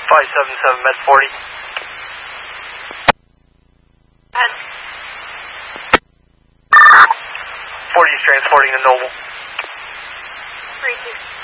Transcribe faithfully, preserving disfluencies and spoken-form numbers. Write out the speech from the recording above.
five seven seven, Med forty. And forty is transporting a Noble. three two.